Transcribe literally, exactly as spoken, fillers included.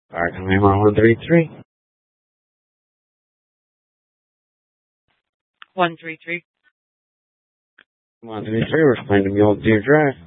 Alright, come in on one three three. one three three. one three three, we're playing to Mule Deer Drive.